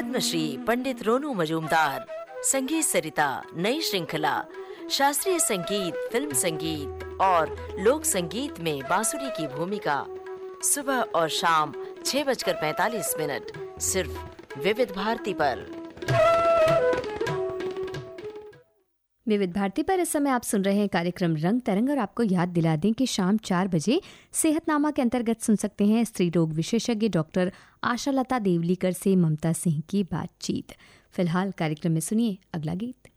पद्मश्री पंडित रोनू मजूमदार, संगीत सरिता नई श्रृंखला, शास्त्रीय संगीत, फिल्म संगीत और लोक संगीत में बांसुरी की भूमिका, सुबह और शाम 6:45 सिर्फ विविध भारती पर। विविध भारती पर इस समय आप सुन रहे हैं कार्यक्रम रंग तरंग, और आपको याद दिला दें कि शाम 4 बजे सेहतनामा के अंतर्गत सुन सकते हैं स्त्री रोग विशेषज्ञ डॉक्टर आशा लता देवलीकर से ममता सिंह की बातचीत। फिलहाल कार्यक्रम में सुनिए अगला गीत।